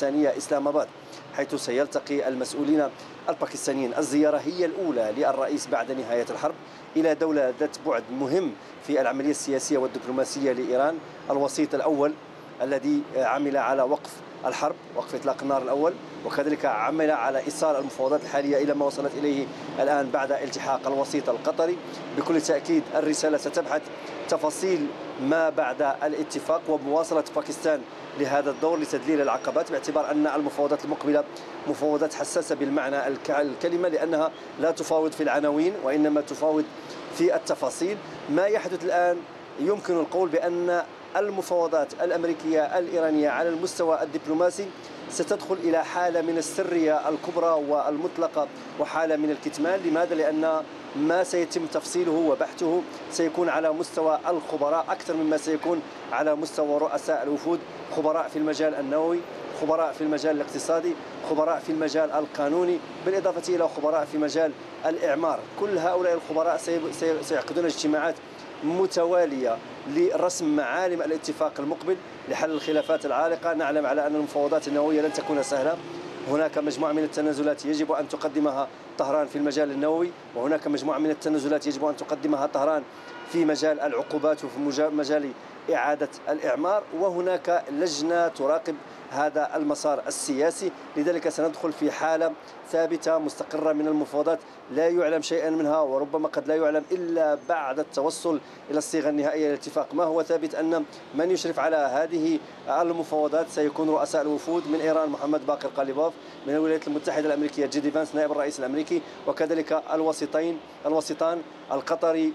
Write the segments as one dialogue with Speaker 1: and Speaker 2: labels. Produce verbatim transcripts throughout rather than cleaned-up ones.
Speaker 1: الباكستانية إسلام آباد، حيث سيلتقي المسؤولين الباكستانيين. الزيارة هي الأولى للرئيس بعد نهاية الحرب إلى دولة ذات بعد مهم في العملية السياسية والدبلوماسية لإيران، الوسيط الأول الذي عمل على وقف الحرب، وقف إطلاق النار الأول، وكذلك عمل على إيصال المفاوضات الحالية إلى ما وصلت إليه الآن بعد التحاق الوسيط القطري. بكل تأكيد الرسالة ستبحث تفاصيل ما بعد الاتفاق ومواصلة باكستان لهذا الدور لتذليل العقبات، باعتبار أن المفاوضات المقبلة مفاوضات حساسة بالمعنى الكلمة، لأنها لا تفاوض في العناوين وإنما تفاوض في التفاصيل. ما يحدث الآن يمكن القول بأن المفاوضات الأمريكية الإيرانية على المستوى الدبلوماسي ستدخل إلى حالة من السرية الكبرى والمطلقة وحالة من الكتمان. لماذا؟ لأن ما سيتم تفصيله وبحثه سيكون على مستوى الخبراء أكثر مما سيكون على مستوى رؤساء الوفود، خبراء في المجال النووي، خبراء في المجال الاقتصادي، خبراء في المجال القانوني، بالإضافة إلى خبراء في مجال الإعمار. كل هؤلاء الخبراء سيعقدون اجتماعات متوالية لرسم معالم الاتفاق المقبل لحل الخلافات العالقة. نعلم على أن المفاوضات النووية لن تكون سهلة، هناك مجموعة من التنازلات يجب أن تقدمها طهران في المجال النووي، وهناك مجموعة من التنازلات يجب أن تقدمها طهران في مجال العقوبات وفي مجال إعادة الإعمار، وهناك لجنة تراقب هذا المسار السياسي. لذلك سندخل في حالة ثابتة مستقرة من المفاوضات لا يعلم شيئا منها، وربما قد لا يعلم إلا بعد التوصل إلى الصيغة النهائية للاتفاق. ما هو ثابت أن من يشرف على هذه المفاوضات سيكون رؤساء الوفود: من إيران محمد باقر قاليبوف، من الولايات المتحدة الأمريكية جي دي فانس نائب الرئيس الأمريكي، وكذلك الوسيطين الوسيطان القطري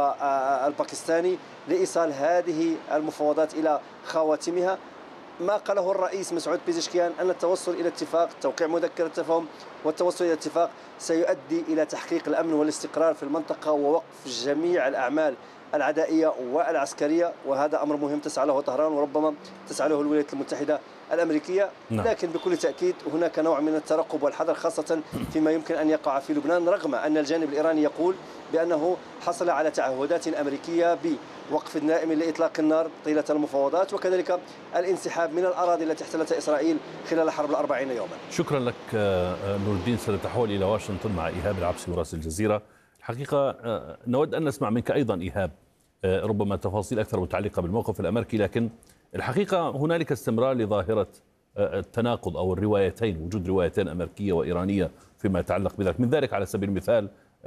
Speaker 1: والباكستاني لإيصال هذه المفاوضات إلى خواتمها. ما قاله الرئيس مسعود بيزشكيان أن التوصل إلى اتفاق، توقيع مذكرة تفاهم والتوصل إلى اتفاق سيؤدي إلى تحقيق الأمن والاستقرار في المنطقة ووقف جميع الأعمال العدائية والعسكرية، وهذا أمر مهم تسعى له طهران وربما تسعى له الولايات المتحدة الأمريكية. نعم. لكن بكل تأكيد هناك نوع من الترقب والحذر، خاصة فيما يمكن أن يقع في لبنان، رغم أن الجانب الإيراني يقول بأنه حصل على تعهدات أمريكية بوقف دائم لإطلاق النار طيلة المفاوضات، وكذلك الانسحاب من الأراضي التي احتلتها إسرائيل خلال حرب الأربعين يوما.
Speaker 2: شكرا لك نور الدين. سنتحول إلى واشنطن مع إيهاب العبسي مراسل الجزيرة. الحقيقة نود أن نسمع منك أيضا إيهاب ربما تفاصيل أكثر متعلقة بالموقف الأمريكي، لكن الحقيقة هنالك استمرار لظاهرة التناقض أو الروايتين، وجود روايتين أمريكية وإيرانية فيما يتعلق بذلك. من ذلك على سبيل المثال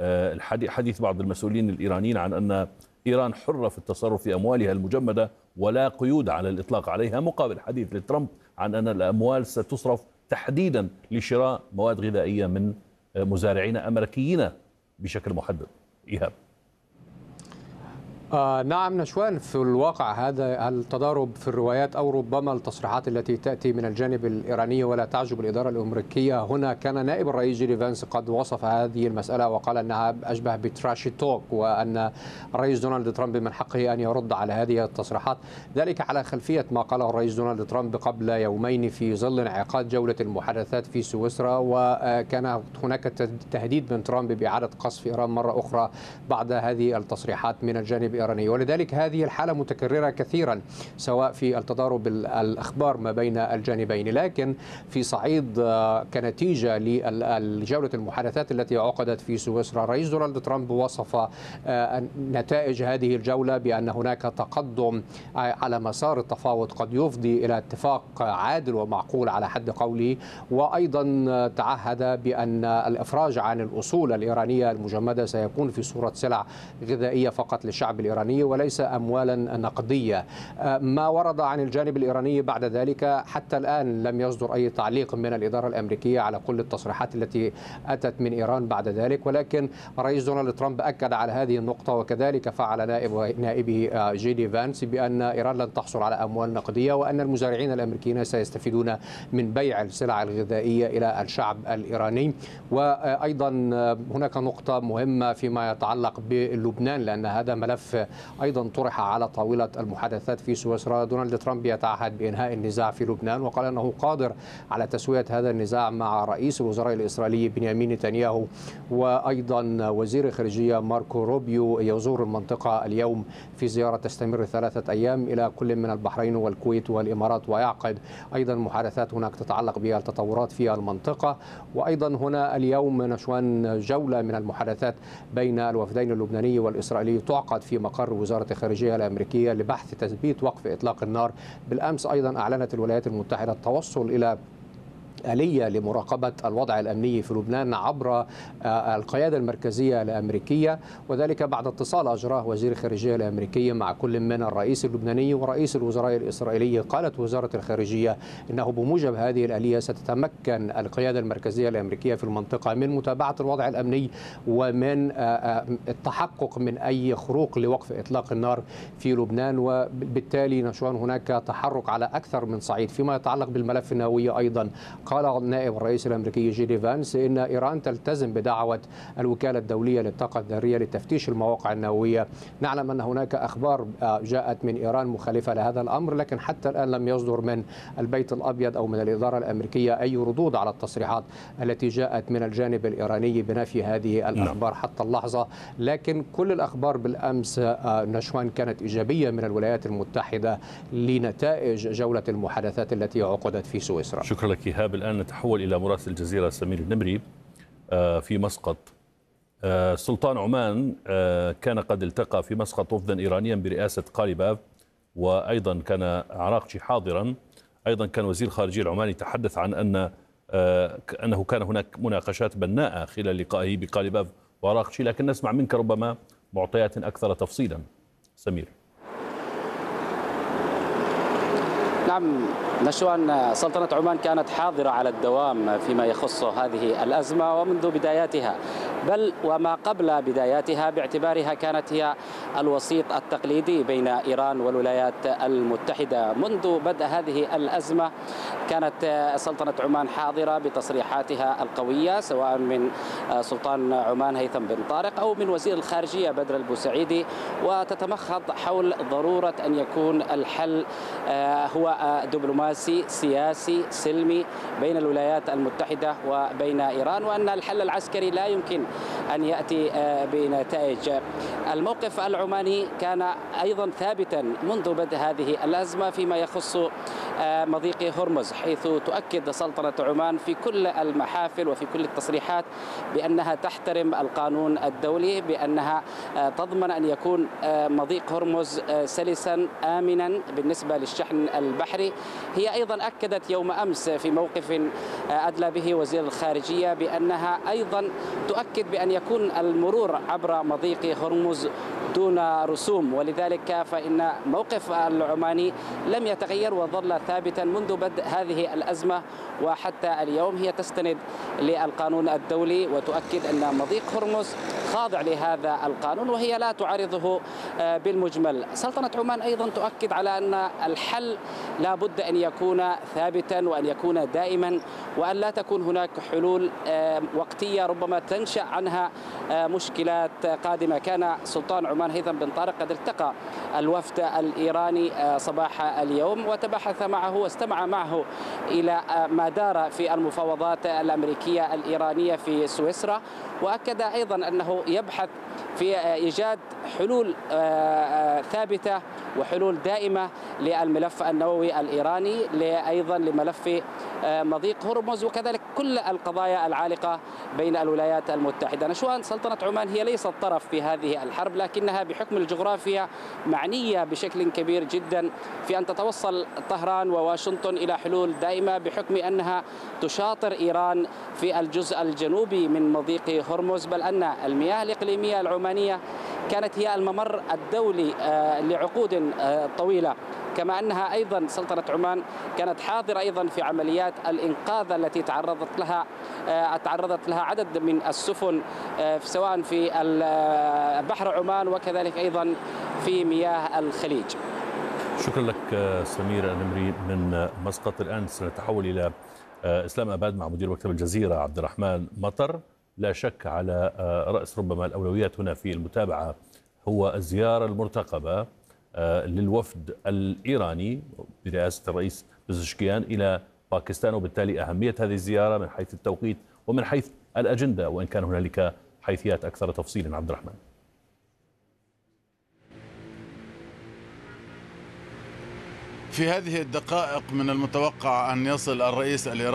Speaker 2: حديث بعض المسؤولين الإيرانيين عن أن إيران حرة في التصرف في أموالها المجمدة ولا قيود على الإطلاق عليها، مقابل حديث لترامب عن أن الأموال ستصرف تحديدا لشراء مواد غذائية من مزارعين أمريكيين بشكل محدد. إيهاب.
Speaker 3: آه نعم نشوان، في الواقع هذا التضارب في الروايات أو ربما التصريحات التي تأتي من الجانب الإيراني ولا تعجب الإدارة الأمريكية. هنا كان نائب الرئيس جي دي فانس قد وصف هذه المسألة وقال أنها أشبه بتراشي توك، وأن الرئيس دونالد ترامب من حقه أن يرد على هذه التصريحات، ذلك على خلفية ما قاله الرئيس دونالد ترامب قبل يومين في ظل انعقاد جولة المحادثات في سويسرا، وكان هناك تهديد من ترامب بإعادة قصف إيران مرة أخرى بعد هذه التصريحات من الجانب الإيراني. ولذلك هذه الحالة متكررة كثيرا سواء في التضارب الأخبار ما بين الجانبين. لكن في صعيد كنتيجة لجولة المحادثات التي عقدت في سويسرا، الرئيس دونالد ترامب وصف نتائج هذه الجولة بأن هناك تقدم على مسار التفاوض قد يفضي إلى اتفاق عادل ومعقول على حد قوله، وأيضا تعهد بأن الإفراج عن الأصول الإيرانية المجمدة سيكون في صورة سلع غذائية فقط للشعب الإيراني وليس أموالا نقدية. ما ورد عن الجانب الإيراني بعد ذلك حتى الآن لم يصدر أي تعليق من الإدارة الأمريكية على كل التصريحات التي أتت من إيران بعد ذلك، ولكن الرئيس دونالد ترامب أكد على هذه النقطة، وكذلك فعل نائب نائبه جي دي فانس، بأن إيران لن تحصل على أموال نقدية وأن المزارعين الأمريكيين سيستفيدون من بيع السلع الغذائية إلى الشعب الإيراني. وأيضا هناك نقطة مهمة فيما يتعلق بلبنان، لأن هذا ملف ملف أيضا طرح على طاولة المحادثات في سويسرا. دونالد ترامب يتعهد بإنهاء النزاع في لبنان، وقال أنه قادر على تسوية هذا النزاع مع رئيس الوزراء الإسرائيلي بنيامين نتنياهو. وأيضا وزير الخارجية ماركو روبيو يزور المنطقة اليوم في زيارة تستمر ثلاثة أيام إلى كل من البحرين والكويت والإمارات، ويعقد أيضا محادثات هناك تتعلق بالتطورات في المنطقة. وأيضا هنا اليوم نشوان جولة من المحادثات بين الوفدين اللبناني والإسرائيلي تعقد في مقر وزارة الخارجية الأمريكية لبحث تثبيت وقف إطلاق النار. بالأمس أيضا أعلنت الولايات المتحدة التوصل إلى آلية لمراقبة الوضع الأمني في لبنان عبر القيادة المركزية الأمريكية، وذلك بعد اتصال أجراه وزير الخارجية الأمريكي مع كل من الرئيس اللبناني ورئيس الوزراء الإسرائيلي. قالت وزارة الخارجية إنه بموجب هذه الآلية ستتمكن القيادة المركزية الأمريكية في المنطقة من متابعة الوضع الأمني ومن التحقق من أي خروق لوقف إطلاق النار في لبنان. وبالتالي نشوان هناك تحرك على أكثر من صعيد. فيما يتعلق بالملف النووي أيضا قال نائب الرئيس الأمريكي جيدي فانس إن إيران تلتزم بدعوة الوكالة الدولية للطاقة الذرية لتفتيش المواقع النووية. نعلم أن هناك أخبار جاءت من إيران مخالفة لهذا الأمر، لكن حتى الآن لم يصدر من البيت الأبيض أو من الإدارة الأمريكية أي ردود على التصريحات التي جاءت من الجانب الإيراني بنفي هذه الأخبار حتى اللحظة. لكن كل الأخبار بالأمس نشوان كانت إيجابية من الولايات المتحدة لنتائج جولة المحادثات التي عقدت في سويسرا.
Speaker 2: شكرا لك إيهاب. الآن نتحول إلى مراسل الجزيرة سمير النمري في مسقط. سلطان عمان كان قد التقى في مسقط وفدا إيرانيا برئاسة قاليباف، وأيضا كان عراقجي حاضرا. أيضا كان وزير الخارجية العماني تحدث عن أن أنه كان هناك مناقشات بناءة خلال لقائه بقاليباف وعراقجي، لكن نسمع منك ربما معطيات أكثر تفصيلا. سمير.
Speaker 4: نعم نشوان، سلطنة عمان كانت حاضرة على الدوام فيما يخص هذه الأزمة ومنذ بداياتها، بل وما قبل بداياتها، باعتبارها كانت هي الوسيط التقليدي بين إيران والولايات المتحدة. منذ بدء هذه الأزمة كانت سلطنة عمان حاضرة بتصريحاتها القوية، سواء من سلطان عمان هيثم بن طارق أو من وزير الخارجية بدر البوسعيدي، وتتمخض حول ضرورة أن يكون الحل هو دبلوماسي سياسي سلمي بين الولايات المتحدة وبين إيران، وأن الحل العسكري لا يمكن أن يأتي بنتائج. الموقف العماني كان أيضا ثابتا منذ بدء هذه الأزمة فيما يخص مضيق هرمز، حيث تؤكد سلطنة عمان في كل المحافل وفي كل التصريحات بأنها تحترم القانون الدولي، بأنها تضمن أن يكون مضيق هرمز سلسا آمنا بالنسبة للشحن البحري. هي أيضا أكدت يوم أمس في موقف أدلى به وزير الخارجية بأنها أيضا تؤكد بأن يكون المرور عبر مضيق هرمز دون رسوم، ولذلك فإن موقف العماني لم يتغير وظل ثابتا منذ بدء هذه الأزمة وحتى اليوم. هي تستند للقانون الدولي وتؤكد أن مضيق هرمز خاضع لهذا القانون وهي لا تعارضه بالمجمل. سلطنة عمان أيضا تؤكد على أن الحل لا بد أن يكون ثابتا وأن يكون دائما، وأن لا تكون هناك حلول وقتية ربما تنشأ عنها مشكلات قادمة. كان سلطان عمان هيثم بن طارق قد التقى الوفد الإيراني صباح اليوم وتبحث معه واستمع معه إلى ما دار في المفاوضات الأمريكية الإيرانية في سويسرا، وأكد أيضا أنه يبحث في إيجاد حلول ثابتة وحلول دائمة للملف النووي الإيراني، أيضا لملف مضيق هرمز، وكذلك كل القضايا العالقة بين الولايات المتحدة. نشوان، سلطنة عمان هي ليست طرف في هذه الحرب، لكنها بحكم الجغرافيا معنية بشكل كبير جدا في أن تتوصل طهران وواشنطن إلى حلول دائمة، بحكم أنها تشاطر إيران في الجزء الجنوبي من مضيق هرمز، بل أن المياه الإقليمية العمانية كانت هي الممر الدولي لعقود طويلة، كما أنها أيضا سلطنة عمان كانت حاضرة أيضا في عمليات الإنقاذ التي تعرضت لها تعرضت لها عدد من السفن سواء في بحر عمان وكذلك أيضا في مياه الخليج.
Speaker 2: شكرا لك سمير النمري من مسقط. الآن سنتحول إلى إسلام أباد مع مدير مكتب الجزيرة عبد الرحمن مطر. لا شك على رأس ربما الأولويات هنا في المتابعة هو الزيارة المرتقبة للوفد الإيراني برئاسة الرئيس بزشكيان إلى باكستان، وبالتالي أهمية هذه الزيارة من حيث التوقيت ومن حيث الأجندة، وإن كان هنالك حيثيات أكثر تفصيلا. عبد الرحمن.
Speaker 5: في هذه الدقائق من المتوقع أن يصل الرئيس الإيراني